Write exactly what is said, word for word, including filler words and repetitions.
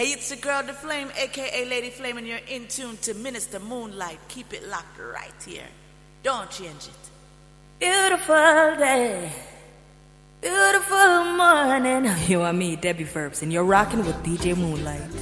Hey, it's the girl, The Flame, aka Lady Flame, and you're in tune to Minister Moonlight. Keep it locked right here. Don't change it. Beautiful day, beautiful morning. You and me, Debbie Verbs, and you're rocking with D J Moonlight.